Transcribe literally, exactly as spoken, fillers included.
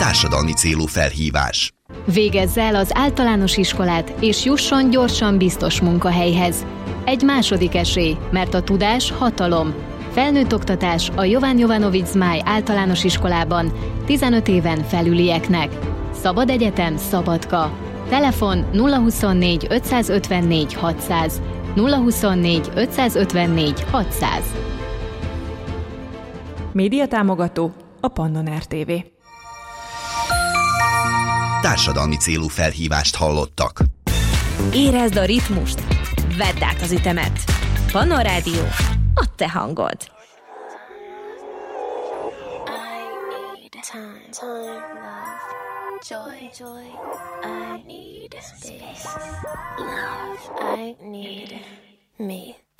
Társadalmi célú felhívás. Végezze el az általános iskolát, és jusson gyorsan biztos munkahelyhez. Egy második esély, mert a tudás hatalom. Felnőtt oktatás a Jovan Jovanović Zmaj általános iskolában tizenöt éven felülieknek. Szabad egyetem, Szabadka. Telefon nulla huszonnégy ötszázötvennégy hatszáz, nulla huszonnégy ötszázötvennégy hatszáz. Média támogató a Pannon er té vé. Társadalmi célú felhívást hallottak. Érezd a ritmust, vedd át az ütemet. Pannon Rádió, a te hangod. Time, time, love, joy, joy. I need space, love. I need me.